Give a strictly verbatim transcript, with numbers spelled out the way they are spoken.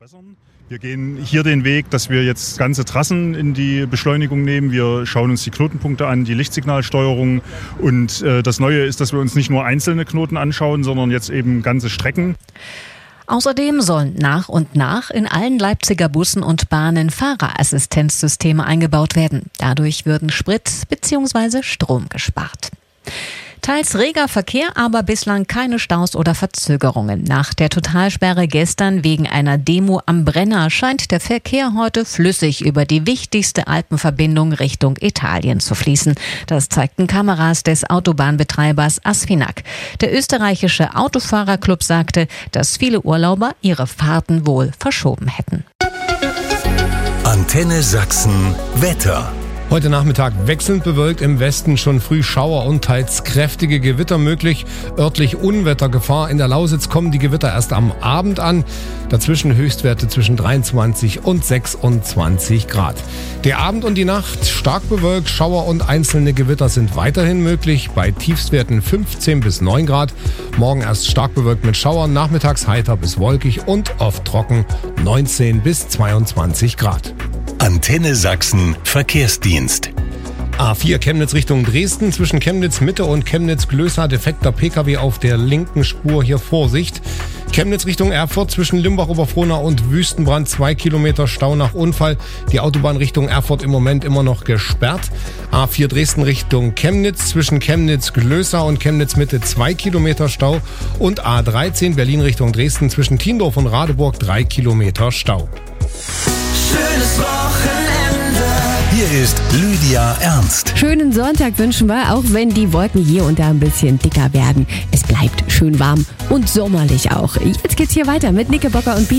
Wir gehen hier den Weg, dass wir jetzt ganze Trassen in die Beschleunigung nehmen. Wir schauen uns die Knotenpunkte an, die Lichtsignalsteuerung. Und äh, das Neue ist, dass wir uns nicht nur einzelne Knoten anschauen, sondern jetzt eben ganze Strecken. Außerdem sollen nach und nach in allen Leipziger Bussen und Bahnen Fahrerassistenzsysteme eingebaut werden. Dadurch würden Sprit bzw. Strom gespart. Teils reger Verkehr, aber bislang keine Staus oder Verzögerungen. Nach der Totalsperre gestern wegen einer Demo am Brenner scheint der Verkehr heute flüssig über die wichtigste Alpenverbindung Richtung Italien zu fließen. Das zeigten Kameras des Autobahnbetreibers Asfinag. Der österreichische Autofahrerclub sagte, dass viele Urlauber ihre Fahrten wohl verschoben hätten. Antenne Sachsen Wetter. Heute Nachmittag wechselnd bewölkt, im Westen schon früh Schauer und teils kräftige Gewitter möglich. Örtlich Unwettergefahr. In der Lausitz kommen die Gewitter erst am Abend an. Dazwischen Höchstwerte zwischen dreiundzwanzig und sechsundzwanzig Grad. Der Abend und die Nacht stark bewölkt, Schauer und einzelne Gewitter sind weiterhin möglich. Bei Tiefstwerten fünfzehn bis neun Grad. Morgen erst stark bewölkt mit Schauern, nachmittags heiter bis wolkig und oft trocken, neunzehn bis zweiundzwanzig Grad. Antenne Sachsen Verkehrsdienst. A vier Chemnitz Richtung Dresden, zwischen Chemnitz Mitte und Chemnitz Glösa defekter Pkw auf der linken Spur, hier Vorsicht. Chemnitz Richtung Erfurt, zwischen Limbach-Oberfrohna und Wüstenbrand, zwei Kilometer Stau nach Unfall. Die Autobahn Richtung Erfurt im Moment immer noch gesperrt. A vier Dresden Richtung Chemnitz, zwischen Chemnitz Glösa und Chemnitz Mitte, zwei Kilometer Stau. Und A dreizehn Berlin Richtung Dresden, zwischen Tiendorf und Radeburg, drei Kilometer Stau. Schönes Wochenende. Hier ist Lydia Ernst. Schönen Sonntag wünschen wir, auch wenn die Wolken hier und da ein bisschen dicker werden. Es bleibt schön warm und sommerlich auch. Jetzt geht's hier weiter mit Nicke Bocker und